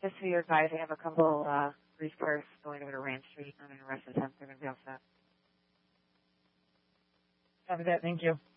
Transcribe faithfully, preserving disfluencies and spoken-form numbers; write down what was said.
just for your advice, I have a couple uh, grease cars going over to Ranch Street. I'm going to arrest them. They're going to be all set. Copy that. Thank you.